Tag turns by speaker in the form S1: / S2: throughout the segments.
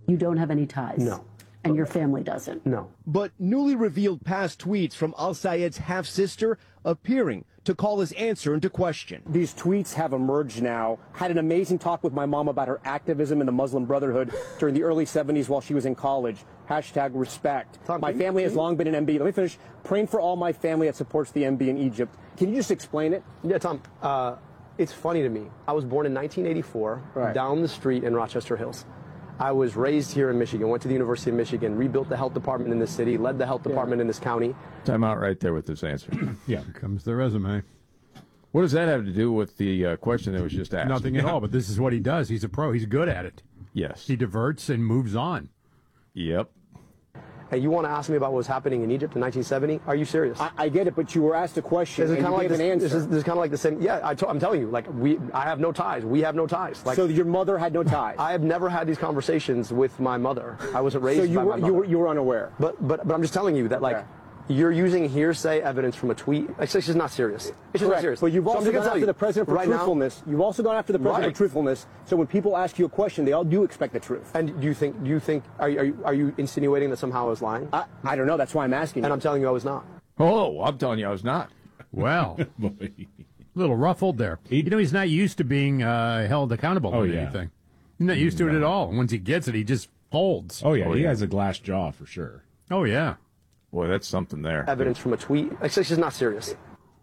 S1: You don't have any ties?
S2: No.
S1: And your family doesn't?
S2: No.
S3: But newly revealed past tweets from Al Sayed's half-sister appearing to call his answer into question.
S2: These tweets have emerged now. Had an amazing talk with my mom about her activism in the Muslim Brotherhood during the early 70s while she was in college. #respect. My family has long been an MB. Let me finish. Praying for all my family that supports the MB in Egypt. Can you just explain it? Yeah, Tom. It's funny to me. I was born in 1984 down the street in Rochester Hills. I was raised here in Michigan, went to the University of Michigan, rebuilt the health department in this city, led the health department in this county.
S4: Time out right there with this answer.
S5: Yeah, here comes the resume.
S4: What does that have to do with the question that was just asked?
S5: Nothing at all, but this is what he does. He's a pro. He's good at it.
S4: Yes.
S5: He diverts and moves on.
S4: Yep.
S2: And you want to ask me about what was happening in Egypt in 1970? Are you serious? I get it, but you were asked a question and you gave an answer. This is kind of like the same. Yeah, I'm telling you, like I have no ties. We have no ties. Like, so your mother had no ties? I have never had these conversations with my mother. I wasn't raised by my mother. You were unaware. But I'm just telling you that you're using hearsay evidence from a tweet. It's just not serious. It's just not serious. But you've also gone after the president for truthfulness. You've also gone after the president for truthfulness. So when people ask you a question, they all do expect the truth. And do you think? Are you insinuating that somehow I was lying? I don't know. That's why I'm asking. And I'm telling you I was not.
S4: Oh, I'm telling you I was not.
S5: Well, a little ruffled there. He's not used to being held accountable on anything. He's not used to it at all. Once he gets it, he just folds.
S6: Oh yeah, he has a glass jaw for sure.
S5: Oh yeah.
S4: Boy, that's something there.
S2: Evidence from a tweet. It's just not serious.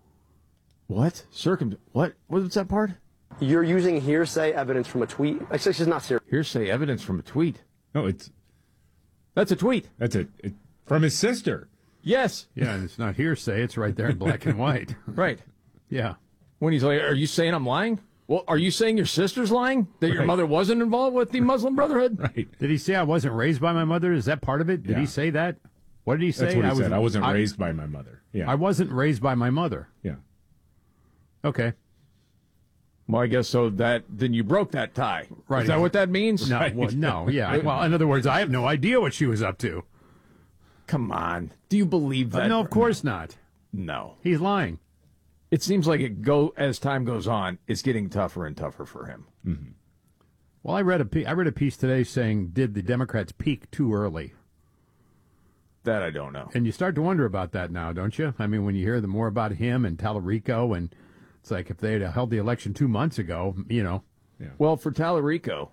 S4: What? What? What's that part?
S2: You're using hearsay evidence from a tweet. It's just not serious.
S4: Hearsay evidence from a tweet?
S6: No,
S4: that's a tweet.
S6: That's from his sister.
S4: Yes.
S5: Yeah, and it's not hearsay. It's right there in black and white.
S4: Right.
S5: Yeah.
S4: When he's like, are you saying I'm lying? Well, are you saying your sister's lying? That your mother wasn't involved with the Muslim Brotherhood?
S6: Right.
S5: Did he say I wasn't raised by my mother? Is that part of it? Did he say that? What did he say?
S6: That's what he said. I wasn't raised by my mother. Yeah.
S5: I wasn't raised by my mother.
S6: Yeah.
S5: Okay.
S4: Well, I guess so. Then you broke that tie.
S5: Right.
S4: Is that what that means?
S5: No. Well, no. Yeah. Well, in other words, I have no idea what she was up to.
S4: Come on. Do you believe that?
S5: No, of course not.
S4: No.
S5: He's lying.
S4: It seems like as time goes on, it's getting tougher and tougher for him.
S6: Mm-hmm.
S5: Well, I read a piece today saying, did the Democrats peak too early?
S4: That I don't know.
S5: And you start to wonder about that now, don't you? I mean, when you hear more about him and Tallarico, and it's like if they had held the election 2 months ago,
S4: Yeah. Well, for Tallarico,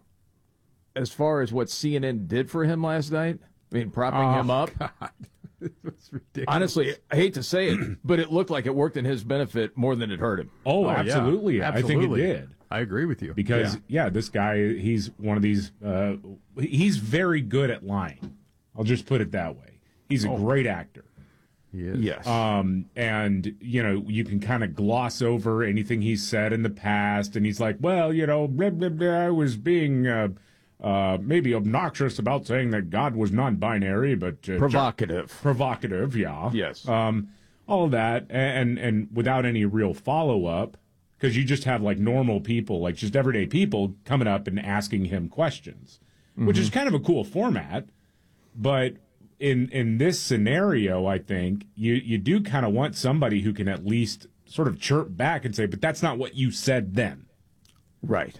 S4: as far as what CNN did for him last night, I mean, propping him up.
S5: God. It was ridiculous.
S4: Honestly, I hate to say it, but it looked like it worked in his benefit more than it hurt him.
S6: Oh, absolutely.
S5: Yeah.
S6: I think it did.
S5: I agree with you.
S6: Because, this guy, he's one of these, he's very good at lying. I'll just put it that way. He's a great actor.
S5: He is.
S4: Yes.
S6: And, you can kind of gloss over anything he's said in the past. And he's like, well, blah, blah, blah, I was being maybe obnoxious about saying that God was non-binary, but...
S4: provocative.
S6: Provocative, yeah.
S4: Yes.
S6: All of that, and without any real follow-up, because you just have, normal people, just everyday people coming up and asking him questions, which is kind of a cool format, but... In this scenario, I think you do kind of want somebody who can at least sort of chirp back and say, but that's not what you said then.
S4: Right.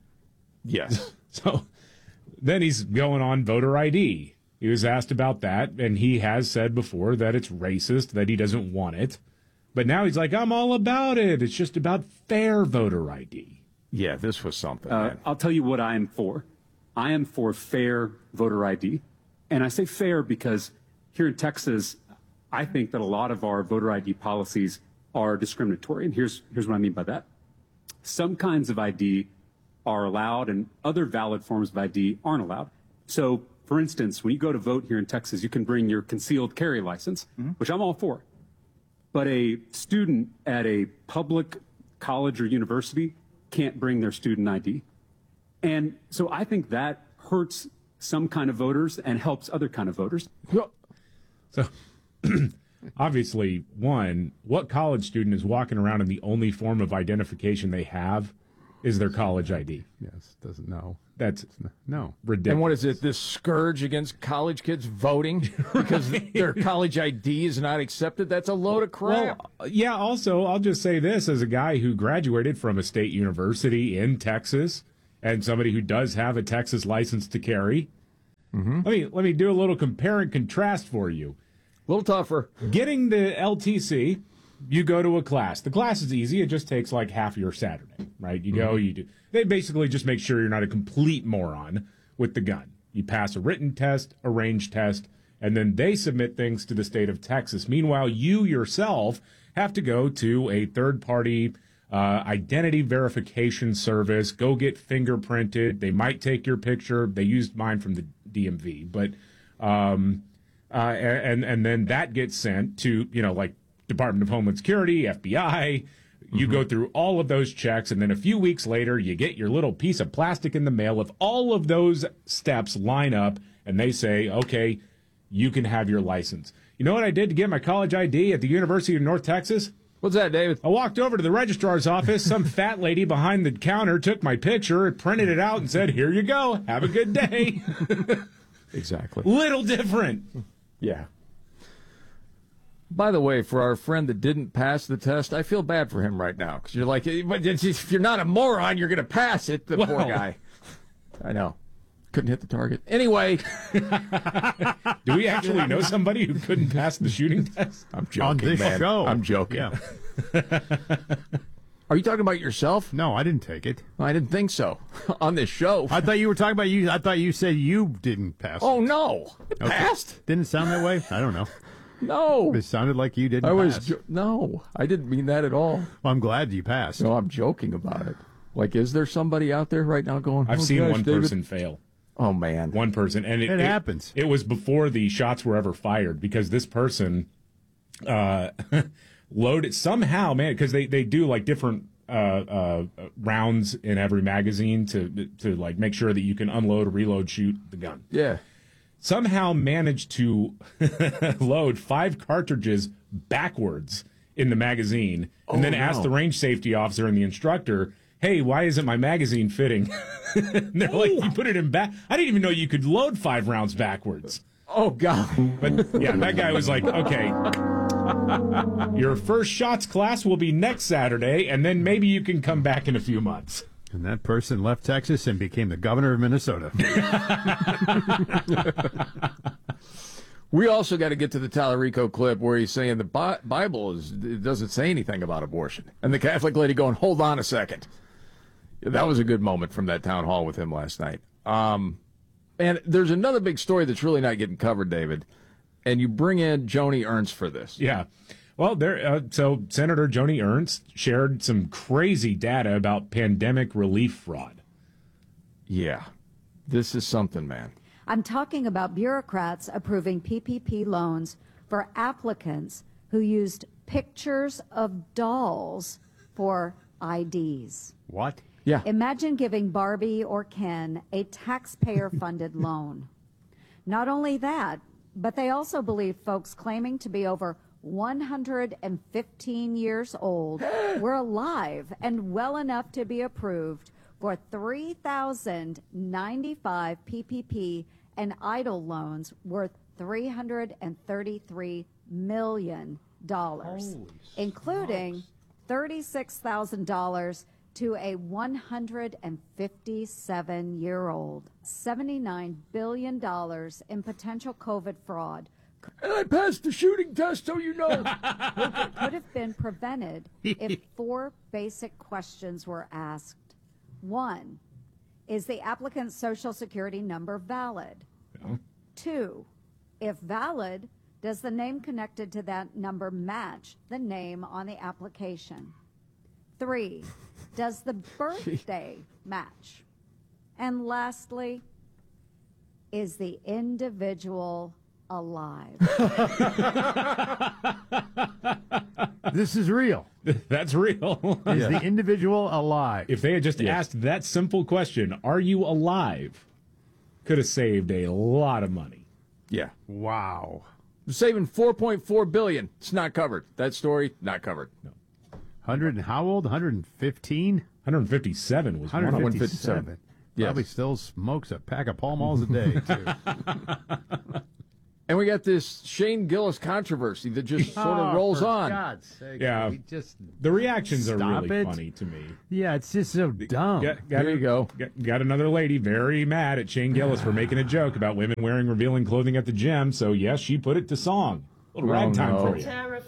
S4: Yes.
S6: So then he's going on voter ID. He was asked about that, and he has said before that it's racist, that he doesn't want it. But now he's like, I'm all about it. It's just about fair voter ID.
S4: Yeah, this was something.
S7: I'll tell you what I am for. I am for fair voter ID. And I say fair because here in Texas, I think that a lot of our voter ID policies are discriminatory. And here's what I mean by that. Some kinds of ID are allowed and other valid forms of ID aren't allowed. So, for instance, when you go to vote here in Texas, you can bring your concealed carry license, which I'm all for. But a student at a public college or university can't bring their student ID. And so I think that hurts some kind of voters and helps other kind of voters.
S6: So obviously, what college student is walking around and the only form of identification they have is their college ID?
S5: Yes, doesn't know.
S6: That's
S5: no
S6: ridiculous.
S4: And what is it? This scourge against college kids voting because their college ID is not accepted? That's a load of crap.
S6: Well, yeah. Also, I'll just say this as a guy who graduated from a state university in Texas and somebody who does have a Texas license to carry. Let me do a little compare and contrast for you.
S4: A little tougher.
S6: Getting the LTC, you go to a class. The class is easy. It just takes like half your Saturday, right? You go, you do. They basically just make sure you're not a complete moron with the gun. You pass a written test, a range test, and then they submit things to the state of Texas. Meanwhile, you yourself have to go to a third-party identity verification service, go get fingerprinted. They might take your picture. They used mine from the DMV, but and then that gets sent to, like Department of Homeland Security, FBI. You go through all of those checks, and then a few weeks later, you get your little piece of plastic in the mail. If all of those steps line up, and they say, okay, you can have your license. You know what I did to get my college ID at the University of North Texas?
S4: What's that, David?
S6: I walked over to the registrar's office. Some fat lady behind the counter took my picture, printed it out, and said, here you go. Have a good day.
S4: Exactly.
S6: Little different.
S4: Yeah. By the way, for our friend that didn't pass the test, I feel bad for him right now. Because you're like, but if you're not a moron, you're going to pass it. The poor guy. I know. Couldn't hit the target. Anyway.
S6: Do we actually know somebody who couldn't pass the shooting test?
S4: I'm joking,
S5: on this
S4: man.
S5: show.
S4: I'm joking.
S5: Yeah.
S4: Are you talking about yourself?
S5: No, I didn't take it.
S4: I didn't think so. On this show.
S5: I thought you were talking about you. I thought you said you didn't pass.
S4: Oh, no. It
S5: Okay.
S4: passed?
S5: Didn't it sound that way? I don't know.
S4: No.
S5: It sounded like you didn't pass.
S4: No, I didn't mean that at all.
S5: Well, I'm glad you passed.
S4: No, I'm joking about it. Like, is there somebody out there right now going,
S6: I've seen one person fail.
S4: Oh, man.
S6: One person. And
S5: it happens.
S6: It was before the shots were ever fired because this person loaded somehow, man, because they do like different rounds in every magazine to like make sure that you can unload, reload, shoot the gun.
S4: Yeah.
S6: Somehow managed to load 5 cartridges backwards in the magazine and then asked the range safety officer and the instructor, hey, why isn't my magazine fitting? And they're like, you put it in back. I didn't even know you could load 5 rounds backwards.
S4: Oh, God.
S6: But yeah, that guy was like, okay, your first shots class will be next Saturday, and then maybe you can come back in a few months.
S5: And that person left Texas and became the governor of Minnesota.
S4: We also got to get to the Tallarico clip where he's saying the Bible it doesn't say anything about abortion. And the Catholic lady going, hold on a second. That was a good moment from that town hall with him last night. And there's another big story that's really not getting covered, David. And you bring in Joni Ernst for this.
S6: Yeah. Well, so Senator Joni Ernst shared some crazy data about pandemic relief fraud.
S4: Yeah. This is something, man.
S8: I'm talking about bureaucrats approving PPP loans for applicants who used pictures of dolls for IDs.
S5: What?
S4: Yeah.
S8: Imagine giving Barbie or Ken a taxpayer-funded loan. Not only that, but they also believe folks claiming to be over 115 years old were alive and well enough to be approved for 3,095 PPP and EIDL loans worth $333 million, including $36,000 to a 157-year-old. $79 billion in potential COVID fraud
S4: And I passed the shooting test, so you know.
S8: could have been prevented if 4 basic questions were asked. 1, is the applicant's Social Security number valid?
S6: Yeah.
S8: 2, if valid, does the name connected to that number match the name on the application? 3, does the birthday match? And lastly, is the individual alive?
S5: This is real.
S6: That's real.
S5: Is the individual alive?
S6: If they had just asked that simple question, are you alive? Could have saved a lot of money.
S4: Yeah.
S5: Wow.
S4: Saving $4.4 billion. It's not covered. That story, not covered. No.
S5: 100 and how old? 115?
S6: 157 was
S5: 157.
S4: Yes.
S5: Probably still smokes a pack of Pall Malls a day, too.
S4: And we got this Shane Gillis controversy that just sort of rolls
S5: for
S4: on.
S5: God's sake.
S6: Yeah.
S5: We just
S6: The reactions are
S5: Stop
S6: really
S5: it.
S6: funny to me.
S5: Yeah, it's just so dumb.
S4: There you go.
S6: Got another lady very mad at Shane Gillis for making a joke about women wearing revealing clothing at the gym. So, yes, she put it to song. A little ragtime for you.